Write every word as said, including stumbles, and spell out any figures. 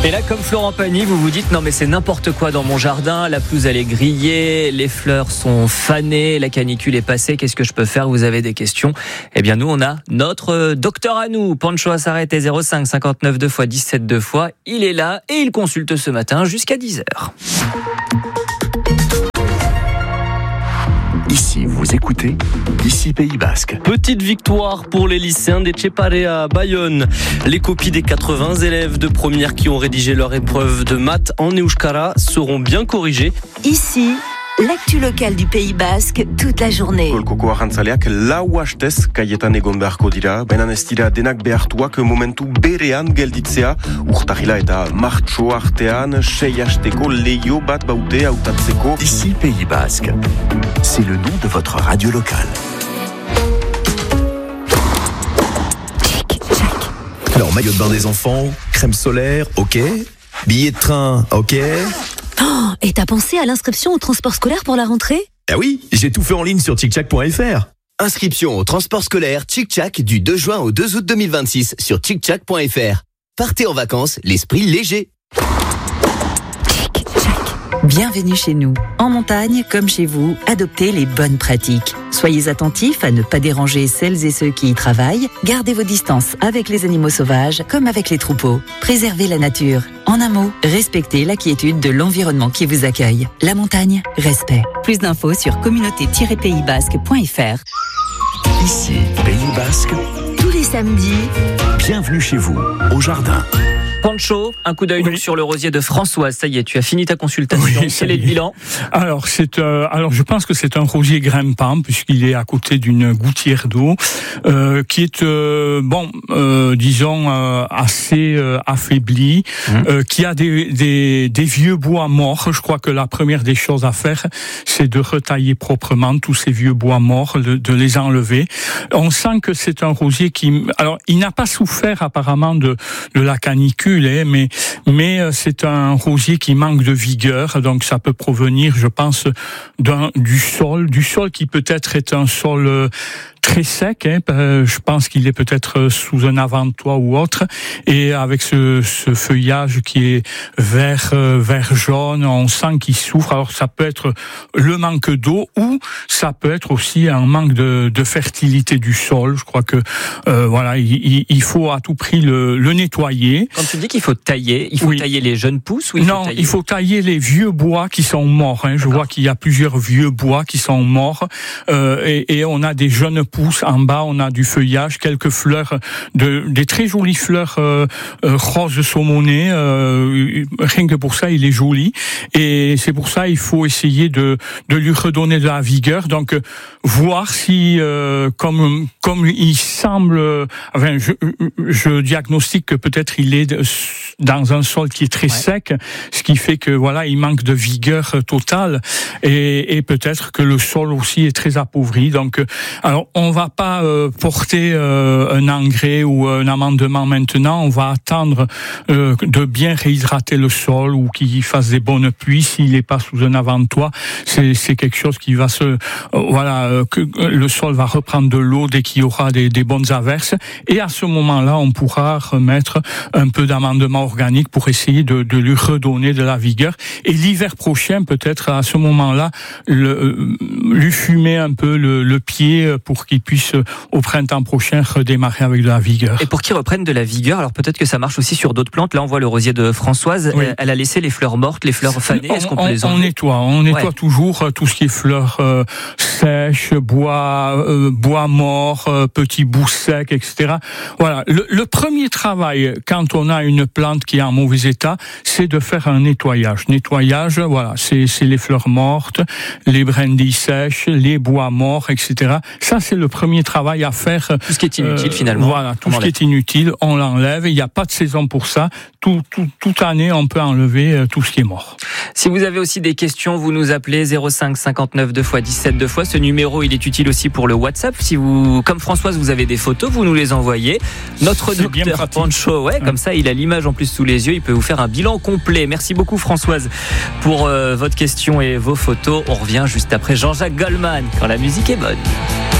Et là, comme Florent Pagny, vous vous dites non mais c'est n'importe quoi dans mon jardin, la pelouse elle est grillée, les fleurs sont fanées, la canicule est passée, qu'est-ce que je peux faire? Vous avez des questions? Eh bien nous on a notre docteur à nous, Pancho Assarete, zéro cinq cinquante-neuf deux fois dix-sept deux fois, il est là et il consulte ce matin jusqu'à dix heures. Ici, vous écoutez, ici Pays Basque. Petite victoire pour les lycéens d'Etxepare à Bayonne. Les copies des quatre-vingts élèves de première qui ont rédigé leur épreuve de maths en euskara seront bien corrigées. Ici, l'actu locale du Pays Basque toute la journée. Golkoko arrantzaleak lau hastez kaietan egon beharko dira, baina ez dira denak behartuak momentu berean gelditzea, urtarrila eta martxo artean sei hasteko leio bat baute hautatzeko. Ici Pays Basque, c'est le nom de votre radio locale. Alors, maillot de bain des enfants, crème solaire, ok. Billet de train, ok. Oh, et t'as pensé à l'inscription au transport scolaire pour la rentrée? Ah oui, j'ai tout fait en ligne sur tchictchac point f r. Inscription au transport scolaire Tchik-Tchak du deux juin au deux août deux mille vingt-six sur tchictchac point f r. Partez en vacances, l'esprit léger. Bienvenue chez nous. En montagne, comme chez vous, adoptez les bonnes pratiques. Soyez attentifs à ne pas déranger celles et ceux qui y travaillent. Gardez vos distances avec les animaux sauvages comme avec les troupeaux. Préservez la nature. En un mot, respectez la quiétude de l'environnement qui vous accueille. La montagne, respect. Plus d'infos sur communauté tiret pays basque point f r. Ici Pays Basque, Tous les samedis, bienvenue chez vous, au jardin. Pancho, un coup d'œil oui. donc sur le rosier de Françoise. Ça y est, tu as fini ta consultation. Oui, Quel est le bilan? Alors, c'est, euh, alors, je pense que c'est un rosier grimpant puisqu'il est à côté d'une gouttière d'eau euh, qui est, euh, bon, euh, disons euh, assez euh, affaibli, mmh. euh, qui a des, des, des vieux bois morts. Je crois que la première des choses à faire, c'est de retailler proprement tous ces vieux bois morts, de, de les enlever. On sent que c'est un rosier qui, alors, il n'a pas souffert apparemment de, de la canicule. Mais, mais c'est un rosier qui manque de vigueur, donc ça peut provenir, je pense, d'un, du sol, du sol qui peut-être est un sol très sec, hein, je pense qu'il est peut-être sous un avant-toit ou autre, et avec ce, ce feuillage qui est vert, vert jaune, on sent qu'il souffre. Alors ça peut être le manque d'eau ou ça peut être aussi un manque de, de fertilité du sol. Je crois que euh, voilà, il, il faut à tout prix le, le nettoyer. Quand tu dis qu'il faut tailler, il faut oui. tailler les jeunes pousses ou il non, faut tailler... il faut tailler les vieux bois qui sont morts. Hein. Je vois qu'il y a plusieurs vieux bois qui sont morts euh, et, et on a des jeunes pousses en bas, on a du feuillage, quelques fleurs, de, des très jolies fleurs euh, euh, roses saumonées. Euh, rien que pour ça, il est joli. Et c'est pour ça il faut essayer de, de lui redonner de la vigueur. Donc, euh, voir si, euh, comme, comme il semble, euh, enfin, je, je diagnostique que peut-être il est dans un sol qui est très ouais. sec, ce qui fait que voilà, il manque de vigueur totale. Et, et peut-être que le sol aussi est très appauvri. Donc, alors, on va pas euh, porter euh, un engrais ou un amendement maintenant, on va attendre euh, de bien réhydrater le sol ou qu'il fasse des bonnes pluies s'il n'est pas sous un avant-toit. C'est, c'est quelque chose qui va se... Euh, voilà, euh, que le sol va reprendre de l'eau dès qu'il y aura des, des bonnes averses. Et à ce moment-là, on pourra remettre un peu d'amendement organique pour essayer de, de lui redonner de la vigueur. Et l'hiver prochain, peut-être à ce moment-là, le, euh, lui fumer un peu le, le pied pour qu'il puisse au printemps prochain redémarrer avec de la vigueur. Et pour qu'il reprenne de la vigueur, alors peut-être que ça marche aussi sur d'autres plantes. Là, on voit le rosier de Françoise. Oui. Elle a laissé les fleurs mortes, les fleurs fanées. Est-ce qu'on peut on, les enlever? On nettoie, on nettoie ouais. toujours tout ce qui est fleurs euh, sèches, bois, euh, bois morts, euh, petits bouts secs, et cetera. Voilà. Le, le premier travail, quand on a une plante qui est en mauvais état, c'est de faire un nettoyage. Nettoyage, voilà, c'est, c'est les fleurs mortes, les brindilles sèches, les bois morts, et cetera. Ça, c'est le premier travail à faire. Tout ce qui est inutile, euh, finalement. Voilà, tout on ce enlève. qui est inutile, on l'enlève. Il n'y a pas de saison pour ça. Tout, tout, toute année, on peut enlever euh, tout ce qui est mort. Si vous avez aussi des questions, vous nous appelez zéro cinq cinquante-neuf deux fois dix-sept deux fois. Ce numéro, il est utile aussi pour le WhatsApp. Si vous, comme Françoise, vous avez des photos, vous nous les envoyez. Notre C'est docteur Pancho, ouais, ouais, comme ça, il a l'image en plus sous les yeux. Il peut vous faire un bilan complet. Merci beaucoup, Françoise, pour euh, votre question et vos photos. On revient juste après Jean-Jacques Goldman, quand la musique est bonne.